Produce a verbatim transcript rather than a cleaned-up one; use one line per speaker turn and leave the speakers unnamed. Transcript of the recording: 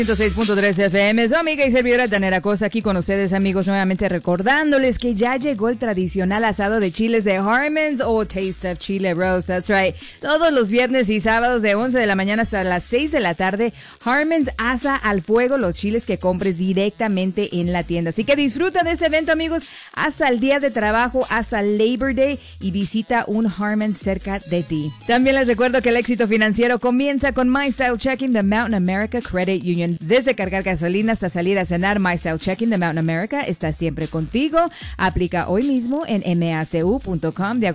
ciento seis punto tres F M, su amiga y servidora Tanera Cosa aquí con ustedes, amigos, nuevamente recordándoles que ya llegó el tradicional asado de chiles de Harmons o Taste of Chile Rose, that's right. Todos los viernes y sábados de once de la mañana hasta las seis de la tarde, Harmons asa al fuego los chiles que compres directamente en la tienda. Así que disfruta de este evento, amigos, hasta el día de trabajo, hasta Labor Day, y visita un Harmons cerca de ti. También les recuerdo que el éxito financiero comienza con My Style Checking de Mountain America Credit Union. Desde cargar gasolina hasta salir a cenar, My Style Checking de Mountain America está siempre contigo. Aplica hoy mismo en macu punto com.